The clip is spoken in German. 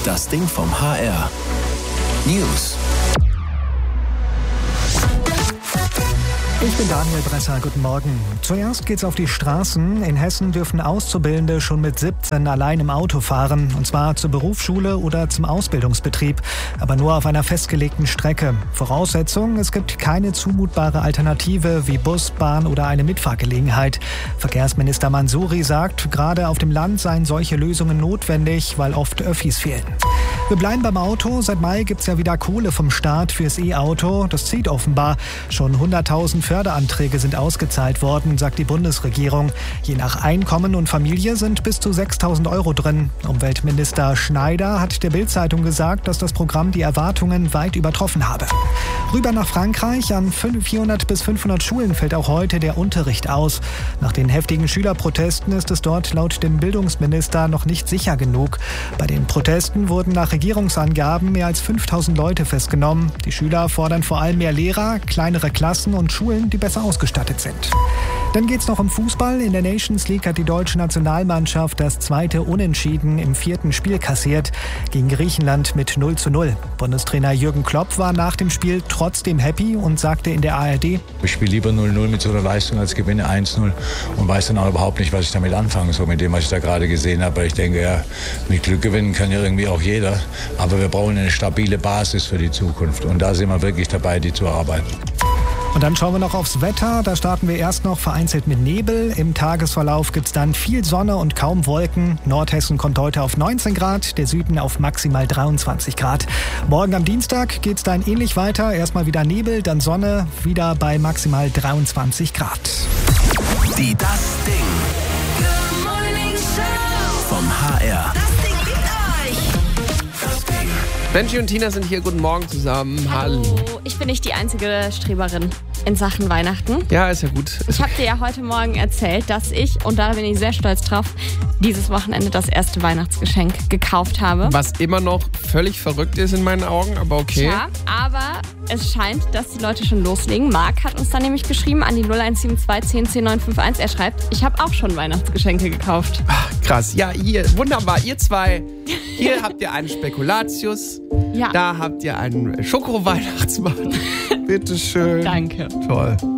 Das Ding vom HR. News. Ich bin Daniel Bresser, guten Morgen. Zuerst geht's auf die Straßen. In Hessen dürfen Auszubildende schon mit 17 allein im Auto fahren. Und zwar zur Berufsschule oder zum Ausbildungsbetrieb. Aber nur auf einer festgelegten Strecke. Voraussetzung, es gibt keine zumutbare Alternative wie Bus, Bahn oder eine Mitfahrgelegenheit. Verkehrsminister Mansouri sagt, gerade auf dem Land seien solche Lösungen notwendig, weil oft Öffis fehlen. Wir bleiben beim Auto. Seit Mai gibt's ja wieder Kohle vom Staat fürs E-Auto. Das zieht offenbar. Schon 100.000 Förderanträge sind ausgezahlt worden, sagt die Bundesregierung. Je nach Einkommen und Familie sind bis zu 6.000 Euro drin. Umweltminister Schneider hat der Bild-Zeitung gesagt, dass das Programm die Erwartungen weit übertroffen habe. Rüber nach Frankreich. An 400 bis 500 Schulen fällt auch heute der Unterricht aus. Nach den heftigen Schülerprotesten ist es dort laut dem Bildungsminister noch nicht sicher genug. Bei den Protesten wurden nach Regierungsangaben mehr als 5.000 Leute festgenommen. Die Schüler fordern vor allem mehr Lehrer, kleinere Klassen und Schulen, die besser ausgestattet sind. Dann geht's noch um Fußball. In der Nations League hat die deutsche Nationalmannschaft das zweite Unentschieden im 4. Spiel kassiert. Gegen Griechenland mit 0:0. Bundestrainer Jürgen Klopp war nach dem Spiel trotzdem happy und sagte in der ARD: Ich spiele lieber 0:0 mit so einer Leistung als gewinne 1:0 und weiß dann auch überhaupt nicht, was ich damit anfange, so mit dem, was ich da gerade gesehen habe. Aber ich denke, ja, mit Glück gewinnen kann ja irgendwie auch jeder. Aber wir brauchen eine stabile Basis für die Zukunft. Und da sind wir wirklich dabei, die zu erarbeiten. Und dann schauen wir noch aufs Wetter. Da starten wir erst noch vereinzelt mit Nebel. Im Tagesverlauf gibt's dann viel Sonne und kaum Wolken. Nordhessen kommt heute auf 19 Grad, der Süden auf maximal 23 Grad. Morgen am Dienstag geht's dann ähnlich weiter. Erstmal wieder Nebel, dann Sonne, wieder bei maximal 23 Grad. Die Das Ding vom HR. Benji und Tina sind hier. Guten Morgen zusammen. Hallo. Ich bin nicht die einzige Streberin in Sachen Weihnachten. Ja, ist ja gut. Ich habe dir ja heute Morgen erzählt, dass ich, und da bin ich sehr stolz drauf, dieses Wochenende das erste Weihnachtsgeschenk gekauft habe. Was immer noch völlig verrückt ist in meinen Augen, aber okay. Ja, aber es scheint, dass die Leute schon loslegen. Marc hat uns dann nämlich geschrieben an die 0172 10 10 951. Er schreibt, ich habe auch schon Weihnachtsgeschenke gekauft. Ach, krass. Ja, hier, wunderbar. Ihr zwei, hier habt ihr einen Spekulatius. Ja. Da habt ihr einen Schoko-Weihnachtsmann. Bitteschön. Danke. Toll.